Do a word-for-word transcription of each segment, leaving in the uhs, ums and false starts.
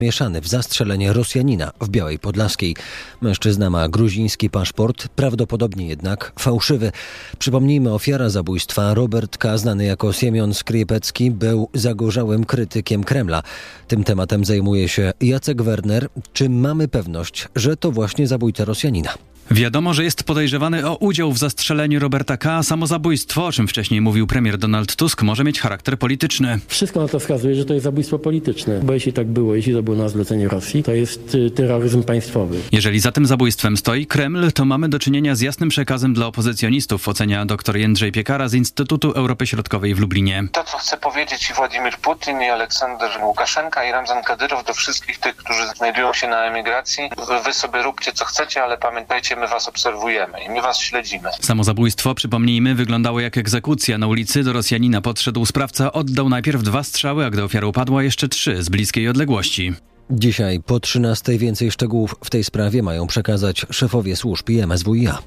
mieszany w zastrzelenie Rosjanina w Białej Podlaskiej. Mężczyzna ma gruziński paszport, prawdopodobnie jednak fałszywy. Przypomnijmy, ofiara zabójstwa Robert K., znany jako Siemion Skripecki, był zagorzałym krytykiem Kremla. Tym tematem zajmuje się Jacek Werner. Czy mamy pewność, że to właśnie zabójca Rosjanina? Wiadomo, że jest podejrzewany o udział w zastrzeleniu Roberta K. Samozabójstwo, o czym wcześniej mówił premier Donald Tusk, może mieć charakter polityczny. Wszystko na to wskazuje, że to jest zabójstwo polityczne. Bo jeśli tak było, jeśli to było na zlecenie Rosji, to jest y, terroryzm państwowy. Jeżeli za tym zabójstwem stoi Kreml, to mamy do czynienia z jasnym przekazem dla opozycjonistów, ocenia dr Jędrzej Piekara z Instytutu Europy Środkowej w Lublinie. To, co chce powiedzieć i Władimir Putin, i Aleksander Łukaszenka, i Ramzan Kadyrow do wszystkich tych, którzy znajdują się na emigracji: wy sobie róbcie co chcecie, ale pamiętajcie, my was obserwujemy i my was śledzimy. Samozabójstwo, przypomnijmy, wyglądało jak egzekucja. Na ulicy do Rosjanina podszedł sprawca, oddał najpierw dwa strzały, a gdy ofiara upadła, jeszcze trzy z bliskiej odległości. Dzisiaj po trzynastej więcej szczegółów w tej sprawie mają przekazać szefowie służb i M S W i A.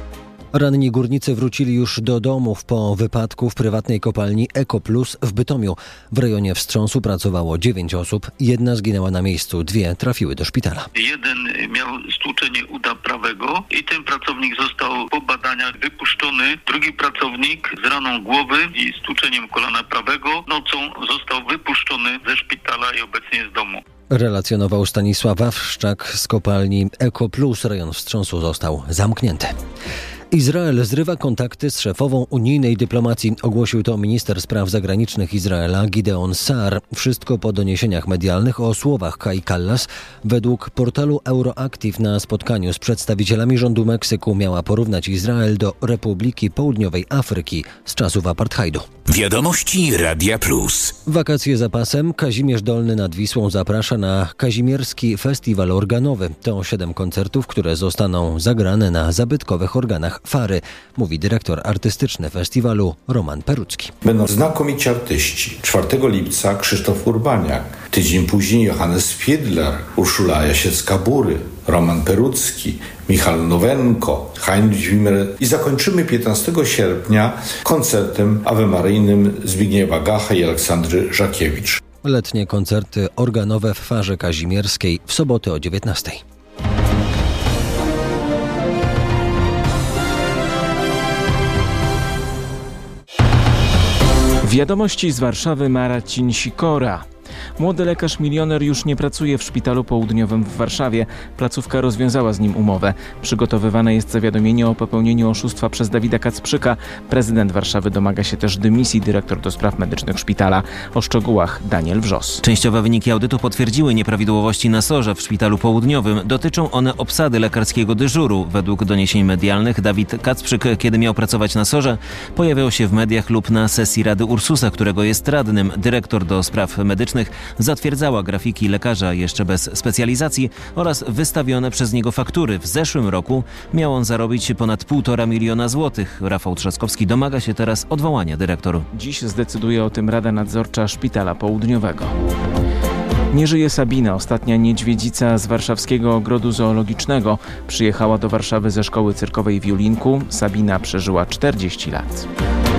Ranni górnicy wrócili już do domów po wypadku w prywatnej kopalni Ekoplus w Bytomiu. W rejonie wstrząsu pracowało dziewięć osób. Jedna zginęła na miejscu, dwie trafiły do szpitala. Jeden miał stłuczenie uda prawego i ten pracownik został po badaniach wypuszczony. Drugi pracownik z raną głowy i stłuczeniem kolana prawego nocą został wypuszczony ze szpitala i obecnie jest w domu. Relacjonował Stanisław Wawszczak z kopalni Ekoplus. Rejon wstrząsu został zamknięty. Izrael zrywa kontakty z szefową unijnej dyplomacji. Ogłosił to minister spraw zagranicznych Izraela Gideon Saar. Wszystko po doniesieniach medialnych o słowach Kai Kallas. Według portalu Euroactiv na spotkaniu z przedstawicielami rządu Meksyku miała porównać Izrael do Republiki Południowej Afryki z czasów apartheidu. Wiadomości Radia Plus. Wakacje za pasem. Kazimierz Dolny nad Wisłą zaprasza na Kazimierski Festiwal Organowy. To siedem koncertów, które zostaną zagrane na zabytkowych organach Fary, mówi dyrektor artystyczny festiwalu Roman Perucki. Będą znakomici artyści. czwartego lipca Krzysztof Urbaniak, tydzień później Johannes Fiedler, Urszula Jasiecka-Bury, Roman Perucki, Michal Nowenko, Heinrich Wimmer i zakończymy piętnastego sierpnia koncertem awemaryjnym Zbigniewa Gacha i Aleksandry Żakiewicz. Letnie koncerty organowe w Farze Kazimierskiej w sobotę o dziewiętnastej. Wiadomości z Warszawy, Marcin Sikora. Młody lekarz milioner już nie pracuje w Szpitalu Południowym w Warszawie. Placówka rozwiązała z nim umowę. Przygotowywane jest zawiadomienie o popełnieniu oszustwa przez Dawida Kacprzyka. Prezydent Warszawy domaga się też dymisji dyrektor do spraw medycznych szpitala. O szczegółach Daniel Wrzos. Częściowe wyniki audytu potwierdziły nieprawidłowości na sorze w Szpitalu Południowym. Dotyczą one obsady lekarskiego dyżuru. Według doniesień medialnych Dawid Kacprzyk, kiedy miał pracować na sorze, pojawiał się w mediach lub na sesji Rady Ursusa, którego jest radnym. Dyrektor do spraw medycznych zatwierdzała grafiki lekarza jeszcze bez specjalizacji oraz wystawione przez niego faktury. W zeszłym roku miał on zarobić ponad półtora miliona złotych. Rafał Trzaskowski domaga się teraz odwołania dyrektor. Dziś zdecyduje o tym Rada Nadzorcza Szpitala Południowego. Nie żyje Sabina, ostatnia niedźwiedzica z warszawskiego ogrodu zoologicznego. Przyjechała do Warszawy ze szkoły cyrkowej w Julinku. Sabina przeżyła czterdzieści lat.